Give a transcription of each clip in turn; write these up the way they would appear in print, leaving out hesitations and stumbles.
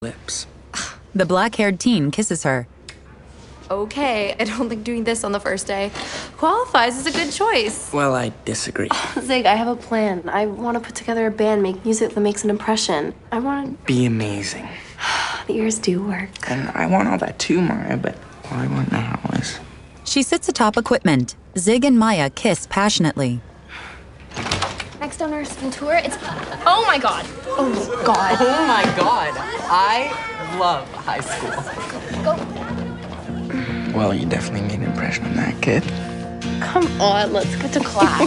lips. The black-haired teen kisses her. Okay, I don't think doing this on the first day qualifies as a good choice. Well, I disagree. Zig, I have a plan. I want to put together a band, make music that makes an impression. I want Be amazing. the ears do work. And I want all that too, Maya, but what I want now is... She sits atop equipment. Zig and Maya kiss passionately. Next on our school tour, it's... Oh my god. Oh my god. Oh my god. I love high school. Well, you definitely made an impression on that kid. Come on, let's get to class.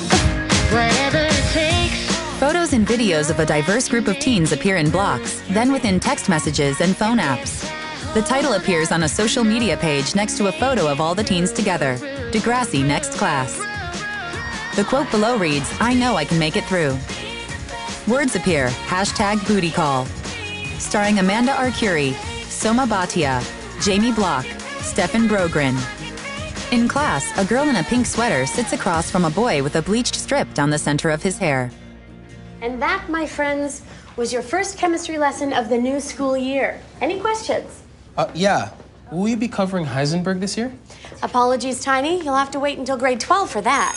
Photos and videos of a diverse group of teens appear in blocks, then within text messages and phone apps. The title appears on a social media page next to a photo of all the teens together. Degrassi Next Class. The quote below reads, "I know I can make it through." Words appear, #booty call. Starring Amanda Arcuri, Soma Bhatia, Jamie Block, Stefan Brogren. In class, a girl in a pink sweater sits across from a boy with a bleached strip down the center of his hair. And that, my friends, was your first chemistry lesson of the new school year. Any questions? Yeah. Will you be covering Heisenberg this year? Apologies, Tiny. You'll have to wait until grade 12 for that.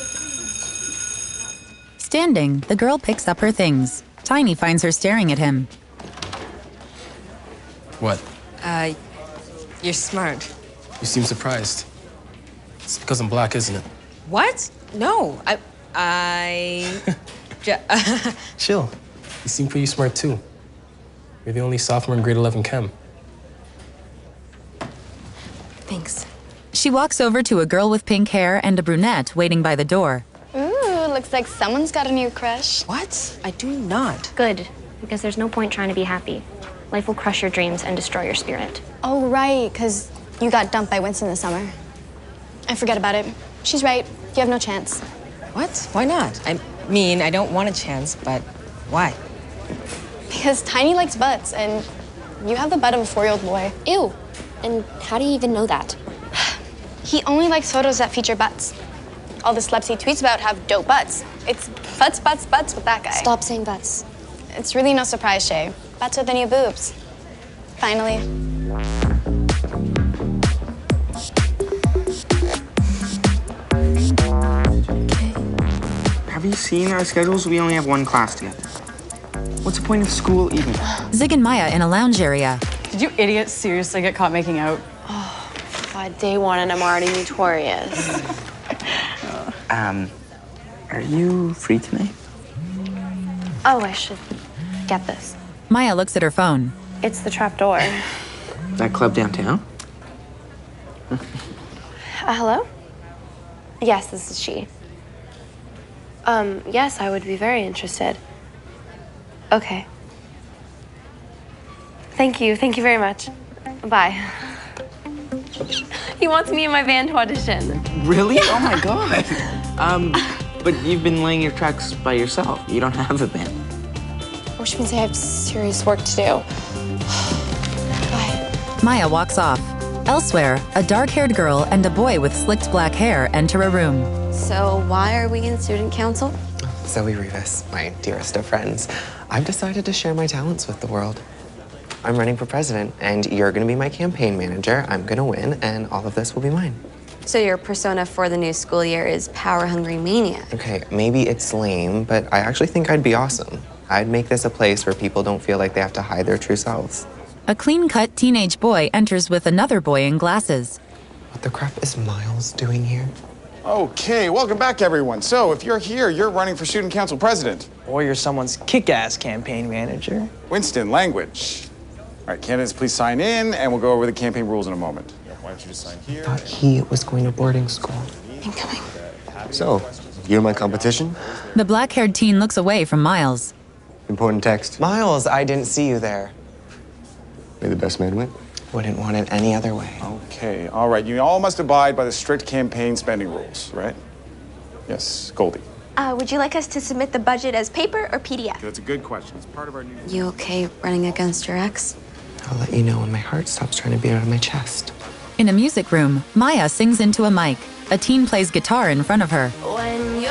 Standing, the girl picks up her things. Tiny finds her staring at him. What? You're smart. You seem surprised. It's because I'm black, isn't it? What? No, Chill. You seem pretty smart, too. You're the only sophomore in grade 11 chem. Thanks. She walks over to a girl with pink hair and a brunette waiting by the door. Ooh, looks like someone's got a new crush. What? I do not. Good, because there's no point trying to be happy. Life will crush your dreams and destroy your spirit. Oh, right, because you got dumped by Winston this summer. I forget about it. She's right. You have no chance. What? Why not? I mean, I don't want a chance, but why? Because Tiny likes butts, and you have the butt of a 4-year-old boy. Ew. And how do you even know that? He only likes photos that feature butts. All the celebs he tweets about have dope butts. It's butts, butts, butts with that guy. Stop saying butts. It's really no surprise, Shay. Butts are the new boobs. Finally. Have you seen our schedules? We only have one class together. What's the point of school even? Zig and Maya in a lounge area. Did you idiots seriously get caught making out? God, day one and I'm already notorious. Are you free tonight? Oh, I should get this. Maya looks at her phone. It's the trap door. That club downtown? Hello? Yes, this is she. Yes, I would be very interested. Okay. Thank you very much. Bye. He wants me and my band to audition. Really? Oh my god. But you've been laying your tracks by yourself. You don't have a band. Which means I have serious work to do. Bye. Maya walks off. Elsewhere, a dark-haired girl and a boy with slicked black hair enter a room. So why are we in student council? Zoe Rivas, my dearest of friends. I've decided to share my talents with the world. I'm running for president, and you're gonna be my campaign manager. I'm gonna win, and all of this will be mine. So your persona for the new school year is power-hungry maniac. Okay, maybe it's lame, but I actually think I'd be awesome. I'd make this a place where people don't feel like they have to hide their true selves. A clean-cut teenage boy enters with another boy in glasses. What the crap is Miles doing here? Okay, welcome back, everyone. So, if you're here, you're running for student council president. Or you're someone's kick-ass campaign manager. Winston, language. All right, candidates, please sign in, and we'll go over the campaign rules in a moment. Why don't you just sign here? I thought he was going to boarding school. Incoming. So, you're my competition? The black-haired teen looks away from Miles. Important text. Miles, I didn't see you there. May the best man win. Wouldn't want it any other way. Okay, all right. You all must abide by the strict campaign spending rules, right? Yes, Goldie. Would you like us to submit the budget as paper or PDF? That's a good question. It's part of our new... You okay running against your ex? I'll let you know when my heart stops trying to beat out of my chest. In a music room, Maya sings into a mic. A teen plays guitar in front of her. When